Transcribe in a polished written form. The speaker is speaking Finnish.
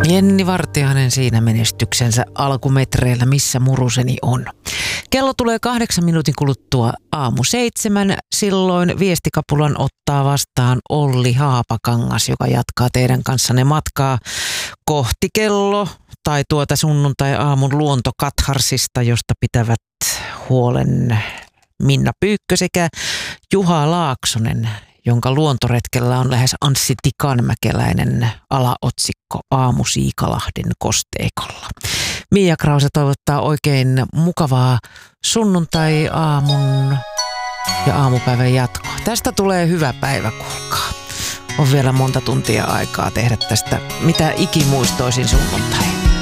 Jenni Vartiainen siinä menestyksensä alkumetreillä, missä muruseni on. Kello tulee 8 minuutin kuluttua 6:07. Silloin viestikapulan ottaa vastaan Olli Haapakangas, joka jatkaa teidän kanssanne matkaa kohti kello tai tuota sunnuntai-aamun luontokatharsista, josta pitävät huolen Minna Pyykkö sekä Juha Laaksonen, jonka luontoretkellä on lähes Anssi Tikanmäkeläinen alaotsikko Aamu Siikalahden kosteikolla. Mia Krause toivottaa oikein mukavaa sunnuntai-aamun ja aamupäivän jatkoa. Tästä tulee hyvä päivä, kuulkaa. On vielä monta tuntia aikaa tehdä tästä mitä ikimuistoisin sunnuntai.